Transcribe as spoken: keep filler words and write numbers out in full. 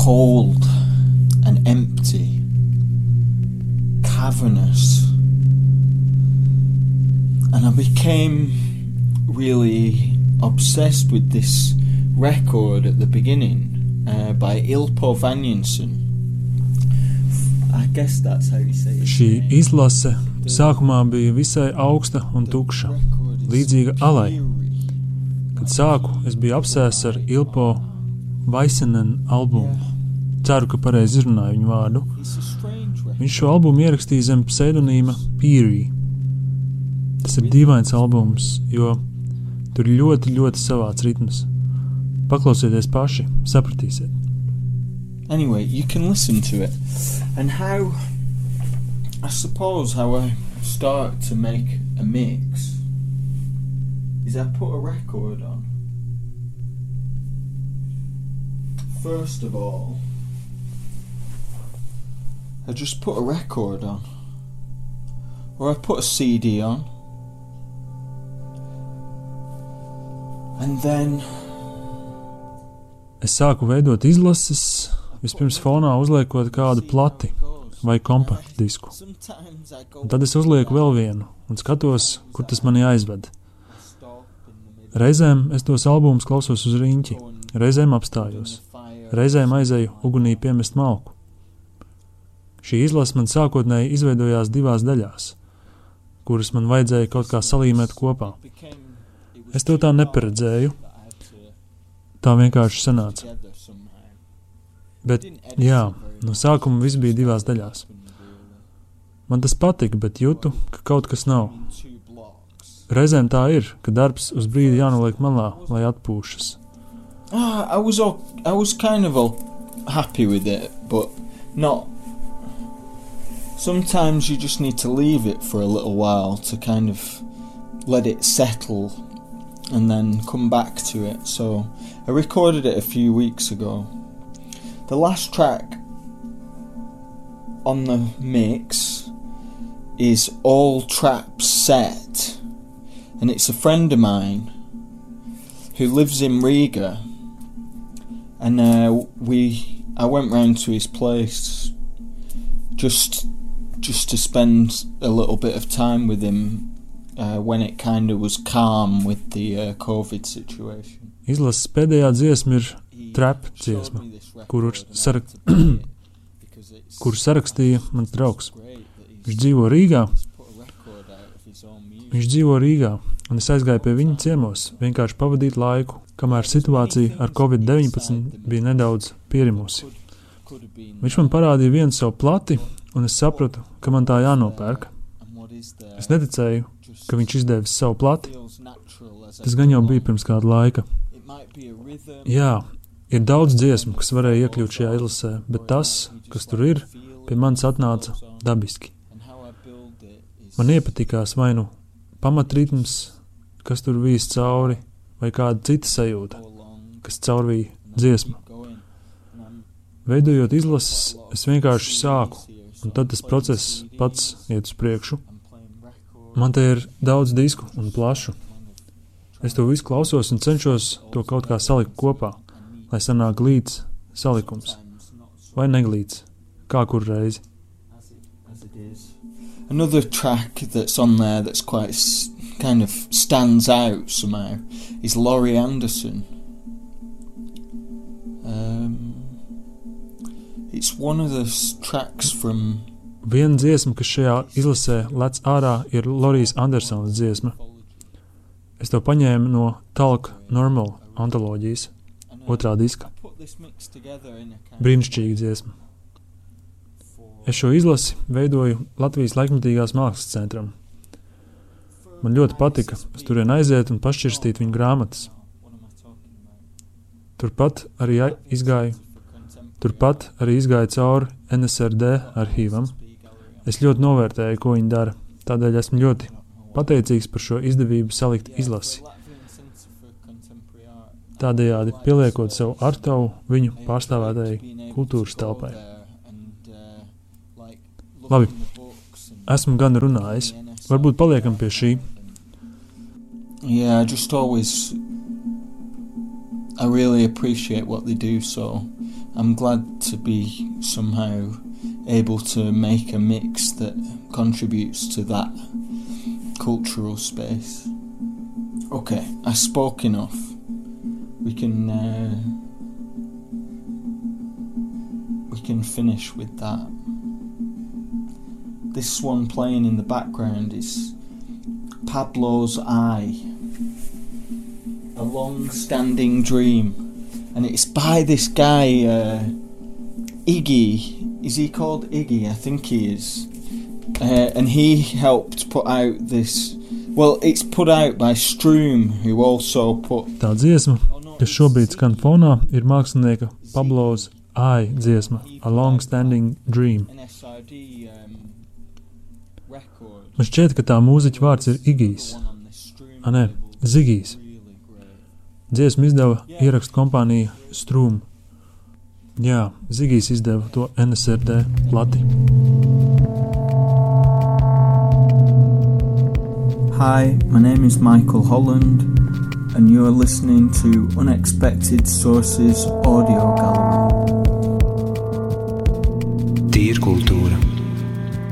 cold and empty, cavernous. And I became really obsessed with this record at the beginning uh, by Ilpo Vanjensson. I guess that's how you say it. Šī izlase sākumā bija visai augsta un tukša, līdzīga alai. Kad sāku, es biju apsēsts ar Ilpo Vaisenen albumu. Ceru, ka pareizi izrunāju viņu vārdu. Viņš šo albumu ierakstīja zem pseidonīma Peary. Tas ir dīvains albums, jo tur ļoti, ļoti savāds ritms. Paklausieties paši, sapratīsiet. Anyway, you can listen to it. And how, I suppose how I start to make a mix is I put a record on. First of all, I just put a record on. Or I put a C D on. And then Es sāku veidot izlases, vispirms fonā uzliekot kādu plati vai kompaktu disku. Un tad es uzlieku vēl vienu un skatos, kur tas mani aizved. Reizēm es tos albumus klausos uz riņķi, reizēm apstājos, reizēm aizēju ugunī piemest malku. Šī izlase man sākotnēji izveidojās divās daļās, kuras man vajadzēja kaut kā salīmēt kopā. Es to tā neparedzēju, tā vienkārši sanāca. Bet, jā, no sākuma viss bija divās daļās. Man tas patika, bet jūtu, ka kaut kas nav. Reizēm tā ir, ka darbs uz brīdi jānoliek malā, lai atpūšas. Ah, I was all, I was kind of all happy with it, but not. Sometimes you just need to leave it for a little while to kind of let it settle and then come back to it. So I recorded it a few weeks ago. The last track on the mix is All Traps Set, and it's a friend of mine who lives in Riga, and uh, we I went round to his place just just to spend a little bit of time with him uh, when it kind of was calm with the uh, COVID situation. Izlases pēdējā dziesma ir Trap dziesma, kuru, sarak... kuru sarakstīja mans draugs. Viņš dzīvo Rīgā. Viņš dzīvo Rīgā, un es aizgāju pie viņa ciemos, vienkārši pavadīt laiku, kamēr situācija ar covid deviņpadsmit bija nedaudz pierimusi. Viņš man parādīja vienu savu plati, un es sapratu, ka man tā jānopērk. Es neticēju, ka viņš izdevis savu plati. Tas gan jau bija pirms kāda laika. Jā, ir daudz dziesmu, kas varēja iekļūt šajā izlasē, bet tas, kas tur ir, pie manis atnāca dabiski. Man iepatikās vai nu pamatritms, kas tur vīs cauri, vai kāda cita sajūta, kas caurvīja dziesmu. Veidojot izlases, es vienkārši sāku, un tad tas process pats iet uz priekšu. Man te ir daudz disku un plašu. Es to visu klausos un cenšos to kaut kā salikt kopā, lai sanāk glīts salikums. Vai neglīts, kā kur reizi. Another track that's on there that's quite kind of stands out somehow is Laurie Anderson. Um, it's one of the tracks from... Viena dziesma, kas šajā izlasē lec ārā, ir Lorijas Andersonas dziesma. Es to paņēmu no Talk Normal antoloģijas, otrā diska. Brīnišķīga dziesma. Es šo izlasi veidoju Latvijas laikmetīgās mākslas centram. Man ļoti patika uz turien aiziet un pašķirstīt viņu grāmatas. Turpat arī izgāju, turpat arī izgāju cauri N S R D arhīvam. Es ļoti novērtēju, ko viņi dara, tādēļ esmu ļoti pateicīgs par šo izdevību salikt izlasi. Tādējādi pieliekot savu artavu viņu pārstāvētajai kultūras telpai. Labi, esmu gan runājis. Varbūt paliekam pie šī. Yeah, I just always I really appreciate what they do, so I'm glad to be somehow able to make a mix that contributes to that cultural space. Okay, I spoke enough. We can uh, we can finish with that. This one playing in the background is Pablo's Eye, a long-standing dream, and it's by this guy uh, Iggy. Is he called Iggy? I think he is. Uh, and he helped put out this. Well, it's put out by Stroom, who also put. Tā dziesma, kas šobrīd skan fonā, ir mākslinieka Pablo's Eye dziesma, A Long-Standing Dream. Man šķiet, ka tā mūziķa vārds ir Igijs. A, nē, Zigijs. Dziesmu izdeva ierakstu kompānija Stroom. Jā, Zigijs izdeva to N S R D plati. Hi, my name is Michael Holland, and you're listening to Unexpected Sources Audio Gallery. Tīrkultūra.